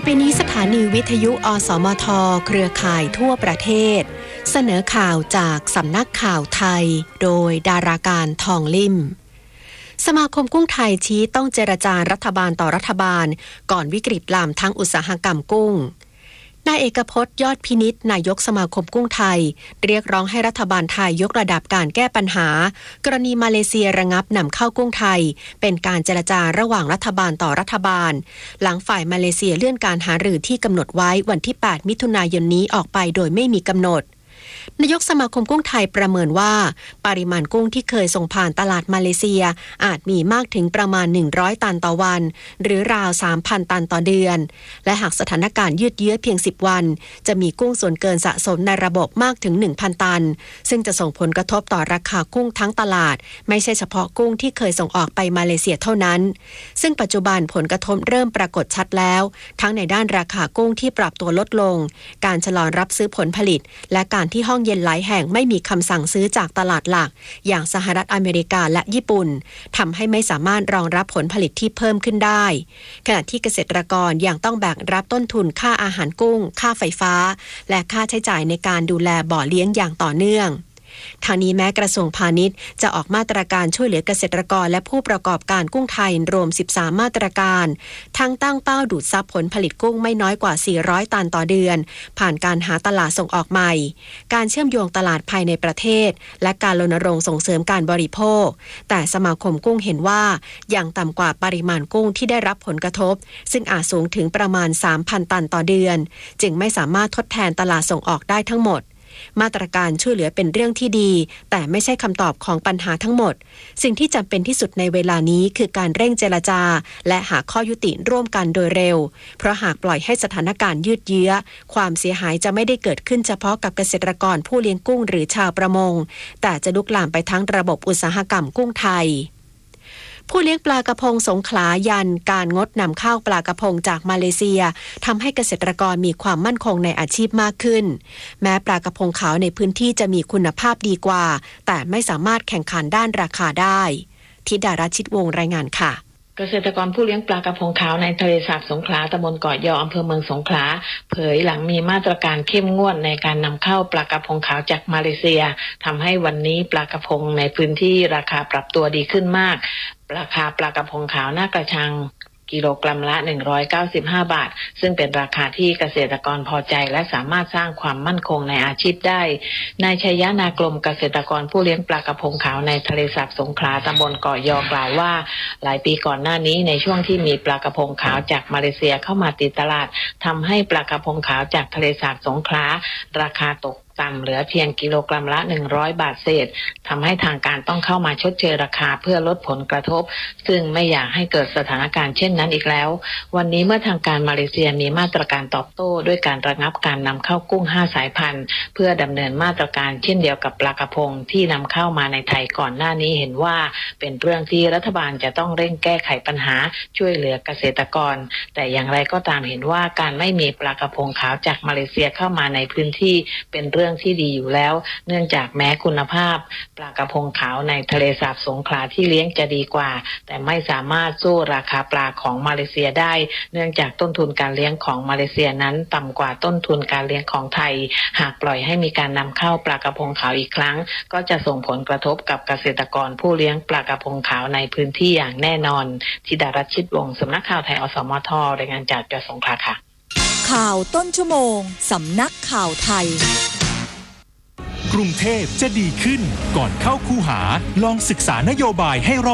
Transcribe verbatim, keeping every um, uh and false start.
ไปนี้สถานีวิทยุอสมทเครือข่ายทั่วประเทศเสนอข่าวจากสำนักข่าวไทยโดยดาราการทองลิ่มสมาคมกุ้งไทยชี้ต้องเจรจารัฐบาลต่อรัฐบาลก่อนวิกฤตลามทั้งอุตสาหกรรมกุ้งนายเอกพจน์ยอดพินิจนายกสมาคมกุ้งไทยเรียกร้องให้รัฐบาลไทยยกระดับการแก้ปัญหากรณีมาเลเซียระงับนำเข้ากุ้งไทยเป็นการเจรจาระหว่างรัฐบาลต่อรัฐบาลหลังฝ่ายมาเลเซียเลื่อนการหารือที่กำหนดไว้วันที่แปดมิถุนายนนี้ออกไปโดยไม่มีกำหนดนายกสมาคมกุ้งไทยประเมินว่าปริมาณกุ้งที่เคยส่งผ่านตลาดมาเลเซียอาจมีมากถึงประมาณหนึ่งร้อยตันต่อวันหรือราว สามพัน ตันต่อเดือนและหากสถานการณ์ยืดเยื้อเพียงสิบวันจะมีกุ้งส่วนเกินสะสมในระบบมากถึง หนึ่งพัน ตันซึ่งจะส่งผลกระทบต่อราคากุ้งทั้งตลาดไม่ใช่เฉพาะกุ้งที่เคยส่งออกไปมาเลเซียเท่านั้นซึ่งปัจจุบันผลกระทบเริ่มปรากฏชัดแล้วทั้งในด้านราคากุ้งที่ปรับตัวลดลงการชะลอรับซื้อผลผลิตและการที่ห้องเย็นหลายแห่งไม่มีคำสั่งซื้อจากตลาดหลักอย่างสหรัฐอเมริกาและญี่ปุ่นทำให้ไม่สามารถรองรับผลผลิตที่เพิ่มขึ้นได้ขณะที่เกษตรกรยังต้องแบกรับต้นทุนค่าอาหารกุ้งค่าไฟฟ้าและค่าใช้จ่ายในการดูแลบ่อเลี้ยงอย่างต่อเนื่องทางนี้แม้กระทรวงพาณิชย์จะออกมาตรการช่วยเหลือเกษตรกรและผู้ประกอบการกุ้งไทยรวมสิบสามมาตรการทั้งตั้งเป้าดูดซับผลผลิตกุ้งไม่น้อยกว่าสี่ร้อยตันต่อเดือนผ่านการหาตลาดส่งออกใหม่การเชื่อมโยงตลาดภายในประเทศและการรณรงค์ส่งเสริมการบริโภคแต่สมาคมกุ้งเห็นว่ายังต่ำกว่าปริมาณกุ้งที่ได้รับผลกระทบซึ่งอาจสูงถึงประมาณ สามพัน ตันต่อเดือนจึงไม่สามารถทดแทนตลาดส่งออกได้ทั้งหมดมาตรการช่วยเหลือเป็นเรื่องที่ดีแต่ไม่ใช่คำตอบของปัญหาทั้งหมดสิ่งที่จำเป็นที่สุดในเวลานี้คือการเร่งเจรจาและหาข้อยุติร่วมกันโดยเร็วเพราะหากปล่อยให้สถานการณ์ยืดเยื้อความเสียหายจะไม่ได้เกิดขึ้นเฉพาะกับเกษตรกรผู้เลี้ยงกุ้งหรือชาวประมงแต่จะลุกลามไปทั้งระบบอุตสาหกรรมกุ้งไทยผู้เลี้ยงปลากระพงสงขลายันการงดนำเข้าปลากระพงจากมาเลเซียทำให้เกษตรกรมีความมั่นคงในอาชีพมากขึ้นแม้ปลากระพงขาวในพื้นที่จะมีคุณภาพดีกว่าแต่ไม่สามารถแข่งขันด้านราคาได้ธิดารัชชิตวงศ์รายงานค่ะเกษตรกรผู้เลี้ยงปลากระพงขาวในทะเลสาบสงขลาตำบลเกาะยออำเภอเมืองสงขลาเผยหลังมีมาตรการเข้มงวดในการนำเข้าปลากระพงขาวจากมาเลเซียทำให้วันนี้ปลากระพงในพื้นที่ราคาปรับตัวดีขึ้นมากราคาปลากระพงขาวหน้ากระชังกิโลกรัมละหนึ่งร้อยเก้าสิบห้าบาทซึ่งเป็นราคาที่เกษตรกรพอใจและสามารถสร้างความมั่นคงในอาชีพได้นายชัยยะนากลมเกษตรกรผู้เลี้ยงปลากระพงขาวในทะเลสาบสงขลาตำบลเกาะยอกล่าวว่าหลายปีก่อนหน้านี้ในช่วงที่มีปลากระพงขาวจากมาเลเซียเข้ามาติดตลาดทำให้ปลากระพงขาวจากทะเลสาบสงขลาราคาตกต่ำเหลือเพียงกิโลกรัมละหนึ่งร้อยบาทเศษทำให้ทางการต้องเข้ามาชดเชยราคาเพื่อลดผลกระทบซึ่งไม่อยากให้เกิดสถานการณ์เช่นนั้นอีกแล้ววันนี้เมื่อทางการมาเลเซียมีมาตรการตอบโต้ด้วยการระงับการนำเข้ากุ้งห้าสายพันธุ์เพื่อดำเนินมาตรการเช่นเดียวกับปลากระพงที่นำเข้ามาในไทยก่อนหน้านี้เห็นว่าเป็นเรื่องที่รัฐบาลจะต้องเร่งแก้ไขปัญหาช่วยเหลือเกษตรกรแต่อย่างไรก็ตามเห็นว่าการไม่มีปลากระพงขาวจากมาเลเซียเข้ามาในพื้นที่เป็นเรื่องที่ดีอยู่แล้วเนื่องจากแม้คุณภาพปลากระพงขาวในทะเลสาบสงขลาที่เลี้ยงจะดีกว่าแต่ไม่สามารถสู้ราคาปลาของมาเลเซียได้เนื่องจากต้นทุนการเลี้ยงของมาเลเซียนั้นต่ำกว่าต้นทุนการเลี้ยงของไทยหากปล่อยให้มีการนำเข้าปลากระพงขาวอีกครั้งก็จะส่งผลกระทบกับเกษตรกรผู้เลี้ยงปลากระพงขาวในพื้นที่อย่างแน่นอนธิดารัชชิตวงศ์สำนักข่าวไทยอสมทรายงานจากจังหวัดสงขลาค่ะข่าวต้นชั่วโมงสำนักข่าวไทยกรุงเทพจะดีขึ้นก่อนเข้าคูหาลองศึกษานโยบายให้รอบ